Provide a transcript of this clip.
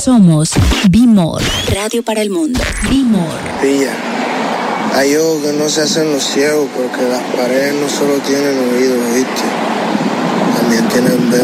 Somos B-More, radio para el mundo. B-More. Pilla, hay ojos que no se hacen los ciegos porque las paredes no solo tienen oídos, ¿viste? También tienen